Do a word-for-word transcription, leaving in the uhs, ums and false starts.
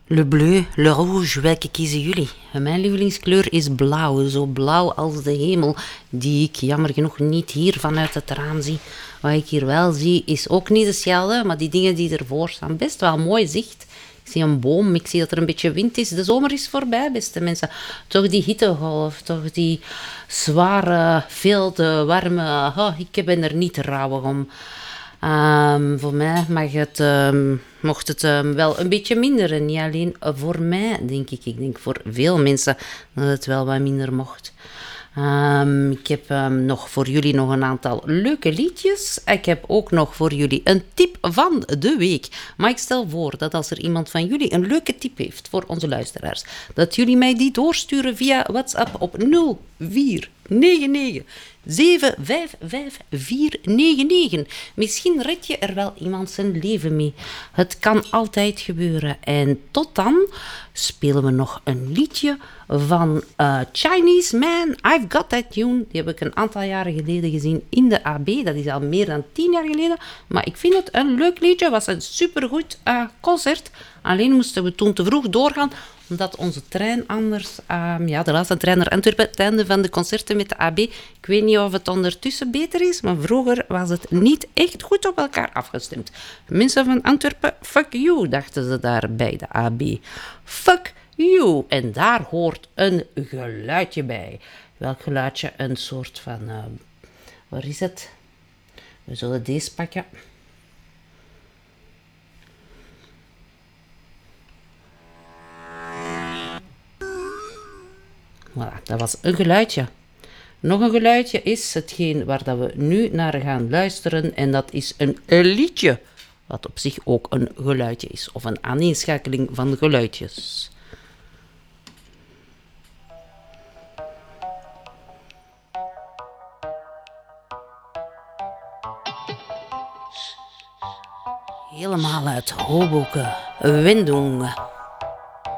Le bleu, le rouge, welke kiezen jullie? Mijn lievelingskleur is blauw, zo blauw als de hemel, die ik jammer genoeg niet hier vanuit het raam zie. Wat ik hier wel zie, is ook niet hetzelfde, maar die dingen die ervoor staan, best wel mooi zicht. Ik zie een boom, ik zie dat er een beetje wind is. De zomer is voorbij, beste mensen. Toch die hittegolf, toch die zware, veel te warme... Oh, ik ben er niet rouwig om. Um, voor mij mag het, um, mocht het um, wel een beetje minder. En niet alleen voor mij, denk ik. Ik denk voor veel mensen dat het wel wat minder mocht. Um, ik heb um, nog voor jullie nog een aantal leuke liedjes. Ik heb ook nog voor jullie een tip van de week. Maar ik stel voor dat als er iemand van jullie een leuke tip heeft voor onze luisteraars, dat jullie mij die doorsturen via WhatsApp op nul vier negen negen zeven vijf vijf vier negen negen. Misschien red je er wel iemand zijn leven mee. Het kan altijd gebeuren. En tot dan spelen we nog een liedje van uh, Chinese Man, I've Got That Tune. Die heb ik een aantal jaren geleden gezien in de A B. Dat is al meer dan tien jaar geleden. Maar ik vind het een leuk liedje. Het was een supergoed uh, concert. Alleen moesten we toen te vroeg doorgaan, omdat onze trein anders... Uh, ja, de laatste trein naar Antwerpen, het einde van de concerten met de A B. Ik weet niet of het ondertussen beter is, maar vroeger was het niet echt goed op elkaar afgestemd. Mensen van Antwerpen, fuck you, dachten ze daar bij de A B. Fuck you. En daar hoort een geluidje bij. Welk geluidje? Een soort van... Uh, waar is het? We zullen deze pakken. Voilà, dat was een geluidje. Nog een geluidje is hetgeen waar dat we nu naar gaan luisteren. En dat is een, een liedje. Wat op zich ook een geluidje is. Of een aaneenschakeling van geluidjes. Helemaal uit Hoboken, Windhoek.